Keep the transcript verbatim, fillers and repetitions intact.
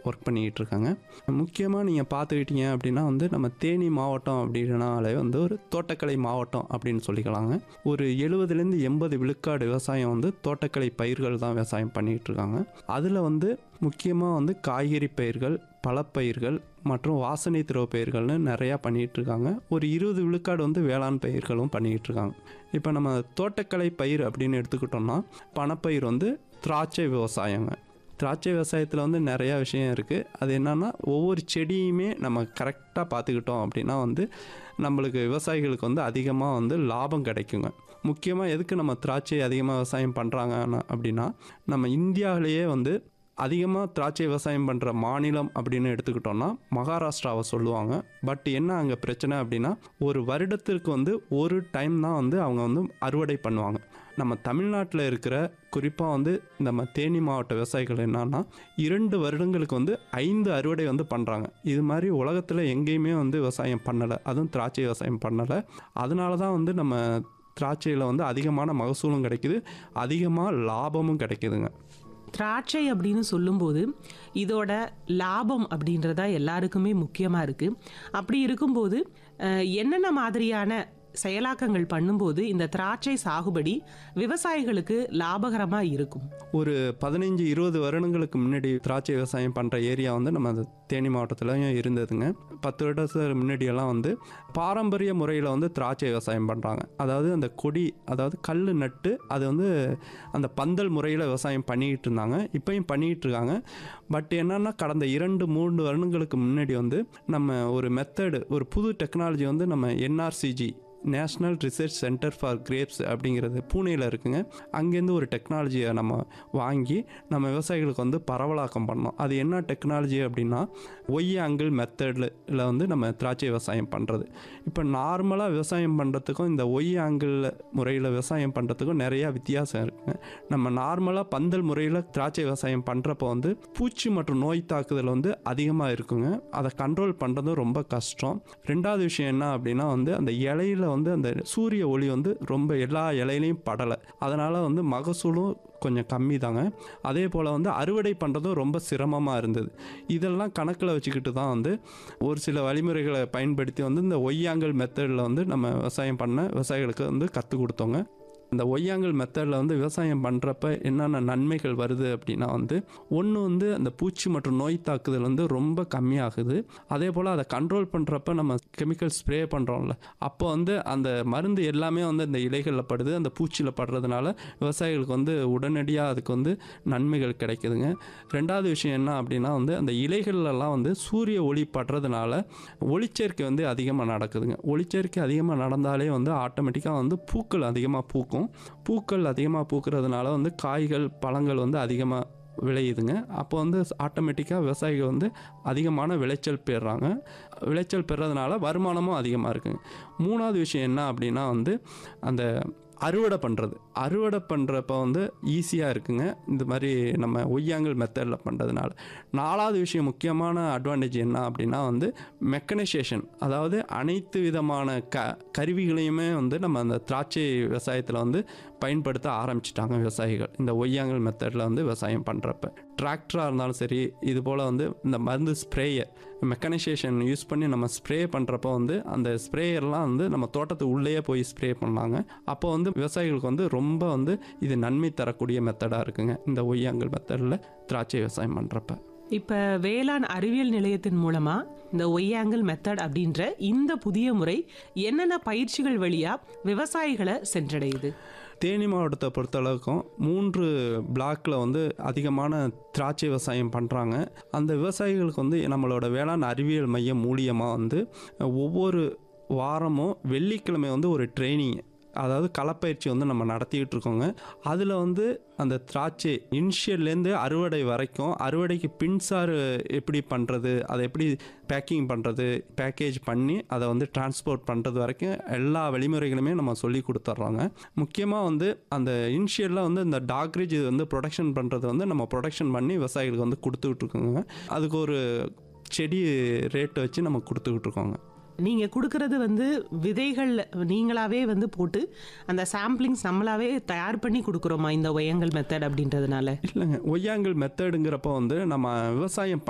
Work பண்ணிக்கிட்டு இருக்காங்க. முக்கியமாக நீங்கள் பார்த்துக்கிட்டீங்க அப்படின்னா வந்து நம்ம தேனி மாவட்டம் அப்படின்னாலே வந்து ஒரு தோட்டக்கலை மாவட்டம் அப்படின்னு சொல்லிக்கலாங்க. ஒரு எழுபதுலேருந்து எண்பது விழுக்காடு விவசாயம் வந்து தோட்டக்கலை பயிர்கள் தான் விவசாயம் பண்ணிக்கிட்டு இருக்காங்க. அதில் வந்து முக்கியமாக வந்து காய்கறி பயிர்கள், பழப்பயிர்கள் மற்றும் வாசனை திரவ பயிர்கள்னு நிறையா பண்ணிகிட்டு இருக்காங்க. ஒரு இருபது விழுக்காடு வந்து வேளாண் பயிர்களும் பண்ணிக்கிட்டு இருக்காங்க. இப்போ நம்ம தோட்டக்கலை பயிர் அப்படின்னு எடுத்துக்கிட்டோம்னா பணப்பயிர் வந்து திராட்சை விவசாயங்க. திராட்சை விவசாயத்தில் வந்து நிறையா விஷயம் இருக்குது. அது என்னென்னா ஒவ்வொரு செடியுமே நம்ம கரெக்டாக பார்த்துக்கிட்டோம் அப்படின்னா வந்து நம்மளுக்கு விவசாயிகளுக்கு வந்து அதிகமாக வந்து லாபம் கிடைக்குங்க. முக்கியமாக எதுக்கு நம்ம திராட்சை அதிகமாக விவசாயம் பண்ணுறாங்க அப்படின்னா நம்ம இந்தியாவிலேயே வந்து அதிகமாக திராட்சை விவசாயம் பண்ணுற மாநிலம் அப்படின்னு எடுத்துக்கிட்டோம்னா மகாராஷ்டிராவை சொல்லுவாங்க. பட் என்ன அங்கே பிரச்சனை அப்படின்னா ஒரு வருடத்திற்கு வந்து ஒரு டைம் தான் வந்து அவங்க வந்து அறுவடை பண்ணுவாங்க. நம்ம தமிழ்நாட்டில் இருக்கிற குறிப்பாக வந்து நம்ம தேனி மாவட்ட விவசாயிகள் என்னன்னா இரண்டு வருடங்களுக்கு வந்து ஐந்து அறுவடை வந்து பண்ணுறாங்க. இது மாதிரி உலகத்தில் எங்கேயுமே வந்து விவசாயம் பண்ணலை, அதுவும் திராட்சை விவசாயம் பண்ணலை. அதனால தான் வந்து நம்ம திராட்சையில் வந்து அதிகமான மகசூலும் கிடைக்குது, அதிகமாக லாபமும் கிடைக்குதுங்க. திராட்சை அப்படின்னு சொல்லும்போது இதோட லாபம் அப்படின்றதா எல்லாருக்குமே முக்கியமாக இருக்குது. அப்படி இருக்கும்போது என்னென்ன மாதிரியான செயலாக்கங்கள் பண்ணும்போது இந்த திராட்சை சாகுபடி விவசாயிகளுக்கு லாபகரமாக இருக்கும்? ஒரு பதினைஞ்சு இருபது வருடங்களுக்கு முன்னாடி திராட்சை விவசாயம் பண்ணுற ஏரியா வந்து நம்ம தேனி மாவட்டத்திலையும் இருந்ததுங்க. பத்து வருடத்துக்கு முன்னாடியெல்லாம் வந்து பாரம்பரிய முறையில் வந்து திராட்சை விவசாயம் பண்ணுறாங்க. அதாவது அந்த கொடி, அதாவது கல் நட்டு அது வந்து அந்த பந்தல் முறையில் விவசாயம் பண்ணிக்கிட்டு இருந்தாங்க. இப்போயும் பண்ணிக்கிட்டு இருக்காங்க. பட் என்னென்னா கடந்த இரண்டு மூன்று வருடங்களுக்கு முன்னாடி வந்து நம்ம ஒரு மெத்தடு, ஒரு புது டெக்னாலஜி வந்து நம்ம என்ஆர்சிஜி national research centre for grapes அப்படிங்கிறது பூனேயில் இருக்குங்க. அங்கேருந்து ஒரு டெக்னாலஜியை நம்ம வாங்கி நம்ம விவசாயிகளுக்கு வந்து பரவலாக்கம் பண்ணோம். அது என்ன டெக்னாலஜி அப்படின்னா ஒய் ஆங்கிள் மெத்தடில் வந்து நம்ம திராட்சை விவசாயம் பண்ணுறது. இப்போ நார்மலாக விவசாயம் பண்ணுறதுக்கும் இந்த ஒய் ஆங்கிள் முறையில் விவசாயம் பண்ணுறதுக்கும் நிறையா வித்தியாசம் இருக்குங்க. நம்ம நார்மலாக பந்தல் முறையில் திராட்சை விவசாயம் பண்ணுறப்போ வந்து பூச்சி மற்றும் நோய் தாக்குதல் வந்து அதிகமாக இருக்குங்க. அதை கண்ட்ரோல் பண்ணுறதும் ரொம்ப கஷ்டம். ரெண்டாவது விஷயம் என்ன அப்படின்னா வந்து அந்த இலையில் வந்து அந்த சூரிய ஒளி வந்து ரொம்ப எல்லா இலையிலையும் படலை. அதனால் வந்து மகசூலும் கொஞ்சம் கம்மி தாங்க. அதே போல் வந்து அறுவடை பண்ணுறதும் ரொம்ப சிரமமாக இருந்தது. இதெல்லாம் கணக்கில் வச்சுக்கிட்டு தான் வந்து ஒரு சில வழிமுறைகளை பயன்படுத்தி வந்து இந்த ஒய்யாங்கல் மெத்தடில் வந்து நம்ம விவசாயம் பண்ண விவசாயிகளுக்கு வந்து கற்றுக் கொடுத்தோங்க. இந்த ஒய்யாங்கல் மெத்தடில் வந்து விவசாயம் பண்ணுறப்ப என்னென்ன நன்மைகள் வருது அப்படின்னா வந்து ஒன்று வந்து அந்த பூச்சி மற்றும் நோய் தாக்குதல் வந்து ரொம்ப கம்மியாகுது. அதே போல் அதை கண்ட்ரோல் பண்ணுறப்ப நம்ம கெமிக்கல் ஸ்ப்ரே பண்ணுறோம்ல, அப்போ வந்து அந்த மருந்து எல்லாமே வந்து அந்த இலைகளில் படுது. அந்த பூச்சியில் படுறதுனால விவசாயிகளுக்கு வந்து உடனடியாக அதுக்கு வந்து நன்மைகள் கிடைக்குதுங்க. ரெண்டாவது விஷயம் என்ன அப்படின்னா வந்து அந்த இலைகள்லாம் வந்து சூரிய ஒளி படுறதுனால ஒளிச்சேர்க்கை வந்து அதிகமாக நடக்குதுங்க. ஒளிச்சேர்க்கை அதிகமாக நடந்தாலே வந்து ஆட்டோமேட்டிக்காக வந்து பூக்கள் அதிகமாக பூக்கும். பூக்கள் அதிகமாக பூக்கிறதுனால வந்து காய்கள் பழங்கள் வந்து அதிகமாக விளையுதுங்க. அப்போ வந்து ஆட்டோமேட்டிக்காக விவசாயிகள் வந்து அதிகமான விளைச்சல் பெறுறாங்க. விளைச்சல் பெறதுனால வருமானமும் அதிகமாக இருக்குங்க. மூணாவது விஷயம் என்ன அப்படின்னா வந்து அந்த அறுவடை பண்ணுறது. அறுவடை பண்ணுறப்ப வந்து ஈஸியாக இருக்குங்க இந்த மாதிரி நம்ம ஒய்யாங்கல் மெத்தடில் பண்ணுறதுனால. நாலாவது விஷயம் முக்கியமான அட்வான்டேஜ் என்ன அப்படின்னா வந்து மெக்கனைசேஷன். அதாவது அனைத்து விதமான க கருவிகளையுமே வந்து நம்ம அந்த திராட்சை விவசாயத்தில் வந்து பயன்படுத்த ஆரம்பிச்சிட்டாங்க விவசாயிகள் இந்த ஒய்யாங்கல் மெத்தடில் வந்து விவசாயம் பண்ணுறப்ப. டிராக்டராக இருந்தாலும் சரி, இது போல் வந்து இந்த மருந்து ஸ்ப்ரேயர் மெக்கனைசேஷன் யூஸ் பண்ணி நம்ம ஸ்ப்ரே பண்ணுறப்போ வந்து அந்த ஸ்ப்ரேயர்லாம் வந்து நம்ம தோட்டத்துக்கு உள்ளேயே போய் ஸ்ப்ரே பண்ணாங்க. அப்போ வந்து விவசாயிகளுக்கு வந்து ரொம்ப வந்து இது நன்மை தரக்கூடிய மெத்தடாக இருக்குங்க இந்த ஒய்யாங்கல் மெத்தடில் திராட்சை விவசாயம் பண்ணுறப்ப. இப்போ வேளாண் அறிவியல் நிலையத்தின் மூலமாக இந்த ஒய்யாங்கல் மெத்தட் அப்படின்ற இந்த புதிய முறை என்னென்ன பயிற்சிகள் வழியாக விவசாயிகளை சென்றடையுது? தேனி மாவட்டத்தை பொறுத்தளவுக்கும் மூன்று பிளாக்கில் வந்து அதிகமான திராட்சை விவசாயம் பண்ணுறாங்க. அந்த விவசாயிகளுக்கு வந்து நம்மளோட வேளாண் அறிவியல் மையம் மூலியமாக வந்து ஒவ்வொரு வாரமும் வெள்ளிக்கிழமை வந்து ஒரு ட்ரைனிங், அதாவது களப்பயிற்சி வந்து நம்ம நடத்திக்கிட்டு இருக்கோங்க. அதில் வந்து அந்த திராட்சை இனிஷியல்லேருந்து அறுவடை வரைக்கும், அறுவடைக்கு பின்சார் எப்படி பண்ணுறது, அதை எப்படி பேக்கிங் பண்ணுறது, பேக்கேஜ் பண்ணி அதை வந்து டிரான்ஸ்போர்ட் பண்ணுறது வரைக்கும் எல்லா வழிமுறைகளுமே நம்ம சொல்லி கொடுத்துட்றோங்க. முக்கியமாக வந்து அந்த இனிஷியலில் வந்து இந்த டாக்ரேஜ் வந்து ப்ரொடக்ஷன் பண்ணுறது வந்து நம்ம ப்ரொடக்ஷன் பண்ணி விவசாயிகளுக்கு வந்து கொடுத்துக்கிட்டு இருக்கோங்க. அதுக்கு ஒரு செடி ரேட்டை வச்சு நம்ம கொடுத்துக்கிட்டு இருக்கோங்க. நீங்கள் கொடுக்கறது வந்து விதைகள் நீங்களாவே வந்து போட்டு அந்த சாம்பிளிங்ஸ் நம்மளாவே தயார் பண்ணி கொடுக்குறோமா இந்த ஒய்யாங்கல் மெத்தட் அப்படின்றதுனால? இல்லைங்க, ஒய்யாங்கல் மெத்தடுங்கிறப்போ வந்து நம்ம விவசாயம்